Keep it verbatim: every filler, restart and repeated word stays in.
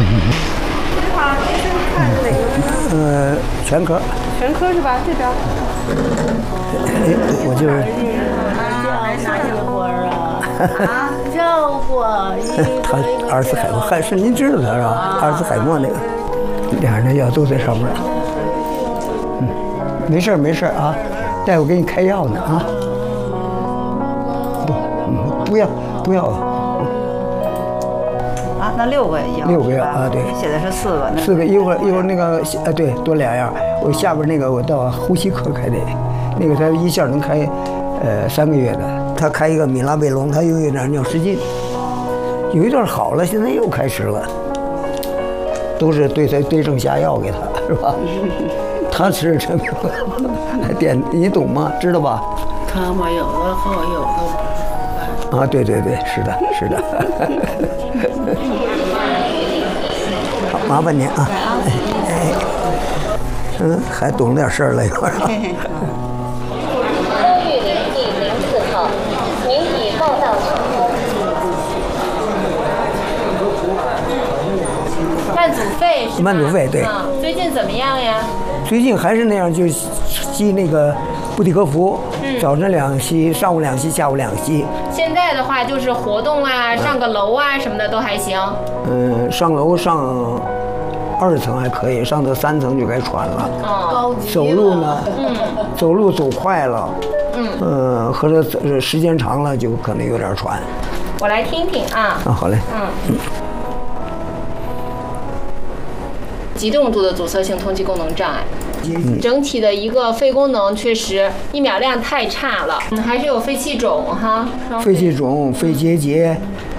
你好，您是看哪个呢？ 呃，全科。 全科是吧？这边。 哎，我就是。 哪几个官儿啊？啊，绕过一他阿尔茨海默，还是您知道他是吧？阿尔茨海默那个，俩人的药都在上面。嗯，没事没事啊，大夫给你开药呢啊。不，嗯，不要不要。 啊，那六个药。 六个药啊，对。 写的是四个。 四个，一会儿一会儿那个呃，对，多两样。我下边那个我到呼吸科开的，那个他一下能开，呃，三个月的。他开一个米拉贝隆，他又有点尿失禁，有一段好了，现在又开始了，都是对他对症下药给他，是吧？他吃这个还点，你懂吗？知道吧？ 他们有的好，有的啊，对对对，是的，是的。好，麻烦您啊。哎，嗯，还懂点事儿了，一会儿。 慢阻肺是吧？ 慢阻肺对、 嗯。最近怎么样呀？ 最近还是那样，就吸那个布地格福，嗯、早晨两吸，上午两吸，下午两吸。 现在的话就是活动啊，上个楼啊什么的都还行。 嗯，上楼上二层还可以，上到三层就该喘了。 哦， 走路呢，嗯，走路走快了，嗯，呃，或者时间长了就可能有点喘。 我来听听啊。 啊，好嘞。 嗯。嗯极重度的阻塞性通气功能障碍，嗯、整体的一个肺功能确实一秒量太差了，嗯、还是有肺气肿哈。 肺气肿、肺结节，